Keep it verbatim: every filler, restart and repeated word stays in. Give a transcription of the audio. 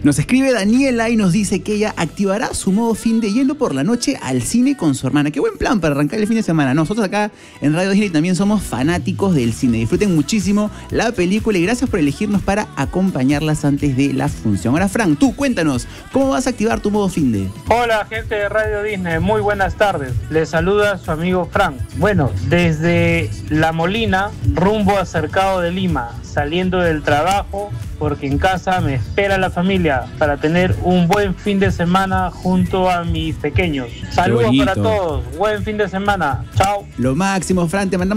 Nos escribe Daniela y nos dice que ella activará su modo fin de yendo por la noche al cine con su hermana. Qué buen plan para arrancar el fin de semana. Nosotros acá en Radio Disney también somos fanáticos del cine. Disfruten muchísimo la película y gracias por elegirnos para acompañarlas antes de la función. Ahora, Frank, tú cuéntanos, ¿cómo vas a activar tu modo fin de? Hola, gente de Radio Disney, muy buenas tardes. Les saluda su amigo Frank. Bueno, desde La Molina, rumbo a Cercado de Lima, saliendo del trabajo, porque en casa me espera la familia para tener un buen fin de semana junto a mis pequeños. Saludos para todos, buen fin de semana, chao. Lo máximo, Fran, te mandamos